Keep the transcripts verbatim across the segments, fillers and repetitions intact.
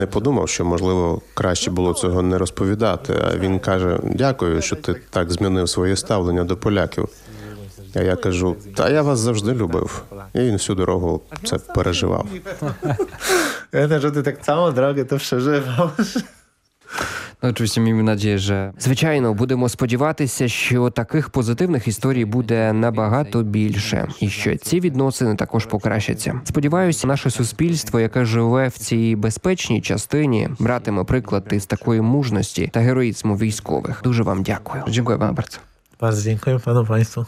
Не подумав, що, можливо, краще було цього не розповідати. А він каже, дякую, що ти так змінив своє ставлення до поляків. А я кажу, та я вас завжди любив. І він всю дорогу це переживав. Ja że ty tak całą drogę to przeżywasz. Ну, oczywiście miejmy nadzieję, że... Звичайно, будемо сподіватися, що таких позитивних історій буде набагато більше. І що ці відносини також покращаться. Сподіваюся, наше суспільство, яке живе в цій безпечній частині, братиме приклад із такої мужності та героїзму військових. Дуже вам дякую. Дякую вам, bardzo. Bardzo dziękuję panu państwu.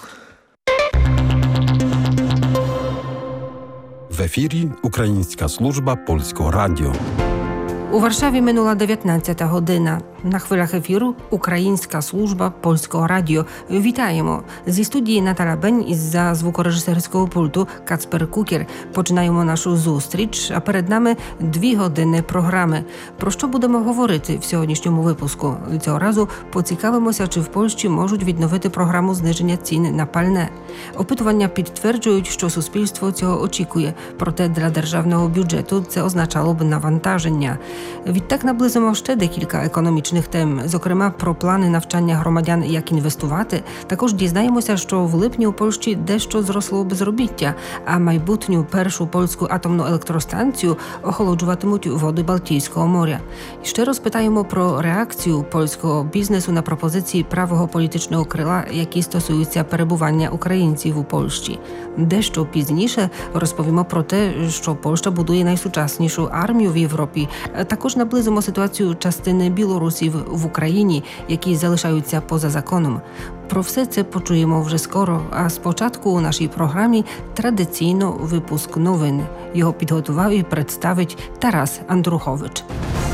В ефірі Українська служба Польського радіо. У Варшаві минула дев'ятнадцята година. На хвилях ефіру Українська служба Польського радіо. Вітаємо! Зі студії Наталя Бень із-за звукорежисерського пульту Кацпер Кукер. Починаємо нашу зустріч, а перед нами дві години програми. Про що будемо говорити в сьогоднішньому випуску? Цього разу поцікавимося, чи в Польщі можуть відновити програму зниження цін на пальне. Опитування підтверджують, що суспільство цього очікує. Проте для державного бюджету це означало б навантаження. Відтак наблизимо ще декілька економічних тем, зокрема про плани навчання громадян, як інвестувати. Також дізнаємося, що в липні у Польщі дещо зросло безробіття, а майбутню першу польську атомну електростанцію охолоджуватимуть води Балтійського моря. І ще розпитаємо про реакцію польського бізнесу на пропозиції правого політичного крила, які стосуються перебування українців у Польщі. Дещо пізніше розповімо про те, що Польща будує найсучаснішу армію в Європі. Також наблизимо ситуацію частини білорусів в Україні, які залишаються поза законом. Про все це почуємо вже скоро, а спочатку у нашій програмі традиційно випуск новин. Його підготував і представить Тарас Андрухович.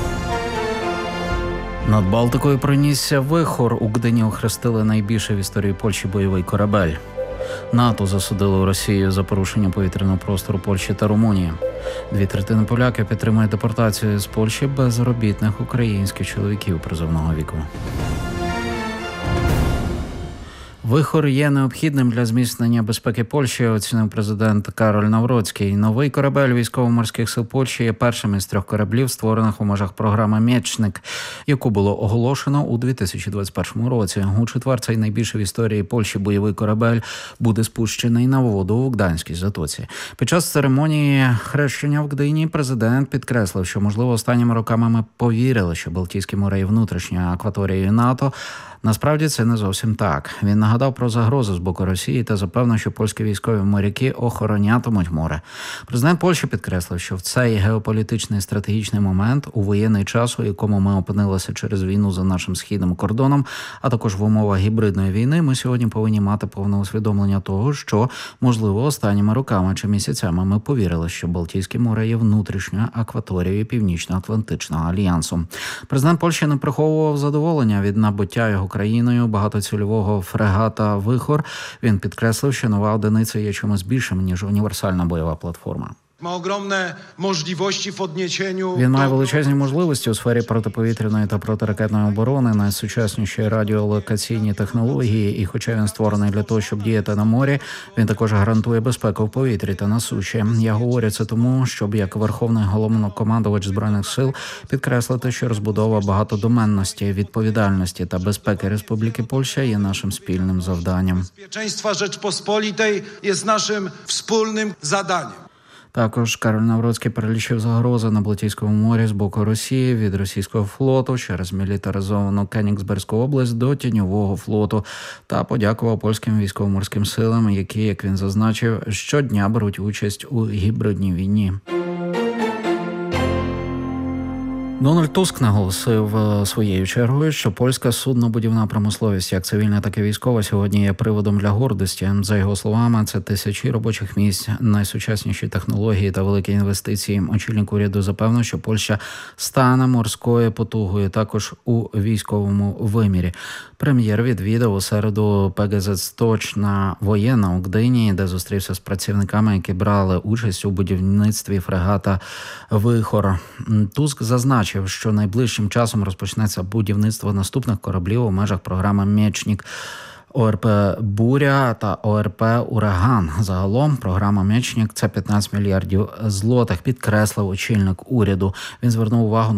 Над Балтикою пронісся вихор. У Гдині охрестили найбільший в історії Польщі бойовий корабель. НАТО засудило Росію за порушення повітряного простору Польщі та Румунії. Дві третини поляків підтримують депортацію з Польщі безробітних українських чоловіків призовного віку. Вихор є необхідним для зміцнення безпеки Польщі, оцінив президент Кароль Навроцький. Новий корабель військово-морських сил Польщі є першим із трьох кораблів, створених у межах програми «Мєчник», яку було оголошено у дві тисячі двадцять першому році. У четвер цей найбільший в історії Польщі бойовий корабель буде спущений на воду у Гданській затоці. Під час церемонії хрещення в Гдині президент підкреслив, що, можливо, останніми роками ми повірили, що Балтійське море є внутрішньою акваторією НАТО. Насправді це не зовсім так. Він нагадав про загрози з боку Росії та запевнив, що польські військові моряки охоронятимуть море. Президент Польщі підкреслив, що в цей геополітичний стратегічний момент, у воєнний час, у якому ми опинилися через війну за нашим східним кордоном, а також в умовах гібридної війни, ми сьогодні повинні мати повне усвідомлення того, що, можливо, останніми роками чи місяцями ми повірили, що Балтійське море є внутрішньою акваторією Північно-Атлантичного альянсу. Президент Польщі не приховував задоволення від набуття його країною багатоцільового фрегата «Вихор». Він підкреслив, що нова одиниця є чимось більшим, ніж універсальна бойова платформа. Він має величезні можливості у сфері протиповітряної та протиракетної оборони, найсучасніші радіолокаційні технології, і хоча він створений для того, щоб діяти на морі, він також гарантує безпеку в повітрі та на суші. Я говорю це тому, щоб як Верховний головнокомандувач Збройних сил підкреслити, що розбудова багатодоменності, відповідальності та безпеки Республіки Польща є нашим спільним завданням. Безпечність Rzeczpospolitej є нашим спільним завданням. Також Кароль Навроцький перелічив загрози на Балтійському морі з боку Росії від російського флоту через мілітаризовану Кенігсберзьку область до тіньового флоту та подякував польським військово-морським силам, які, як він зазначив, щодня беруть участь у гібридній війні. Дональд Туск наголосив своєю чергою, що польська суднобудівна промисловість, як цивільна, так і військова, сьогодні є приводом для гордості. За його словами, це тисячі робочих місць, найсучасніші технології та великі інвестиції. Очільник уряду запевнив, що Польща стане морською потугою також у військовому вимірі. Прем'єр відвідав у середу ПГЗ «Сточна воєнна» у Гдині, де зустрівся з працівниками, які брали участь у будівництві фрегата «Вихор». Туск зазначив, що найближчим часом розпочнеться будівництво наступних кораблів у межах програми «Мєчник». ОРП «Буря» та ОРП «Ураган». Загалом програма «Мечник» – це п'ятнадцять мільярдів злотих, підкреслив очільник уряду. Він звернув увагу